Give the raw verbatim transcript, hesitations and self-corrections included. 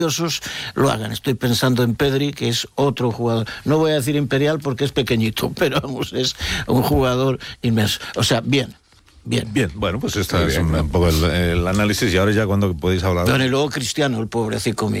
lo hagan. Estoy pensando en Pedri, que es otro jugador. No voy a decir imperial porque es pequeñito, pero vamos, es un jugador inmenso. O sea, bien. Bien. Bien, bueno, pues este es un, un poco el, el análisis, y ahora ya cuando podéis hablar. Bueno, y luego Cristiano, el pobrecito mío.